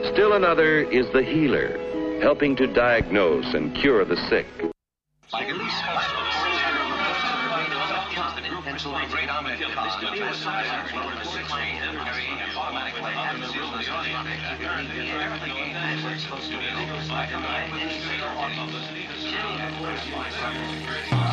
Still another is the healer, helping to diagnose and cure the sick.